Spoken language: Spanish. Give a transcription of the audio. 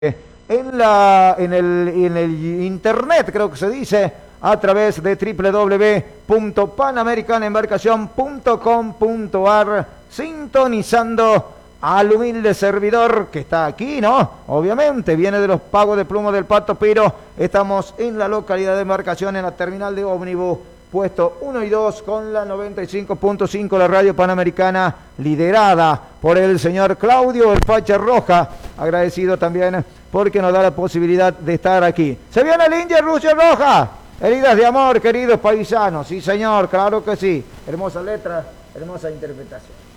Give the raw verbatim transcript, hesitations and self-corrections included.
en, la, en, el, en el internet, creo que se dice, a través de doble u doble u doble u punto panamericana embarcación punto com punto a r, sintonizando al humilde servidor que está aquí, ¿no? Obviamente, viene de los pagos de Plumo del Pato, pero estamos en la localidad de Embarcación, en la terminal de ómnibus, puesto uno y dos, con la noventa y cinco punto cinco, la radio panamericana, liderada por el señor Claudio, el Facha Roja, agradecido también porque nos da la posibilidad de estar aquí. Se viene el India Rusia Roja, heridas de amor, queridos paisanos, sí señor, claro que sí, hermosa letra, hermosa interpretación.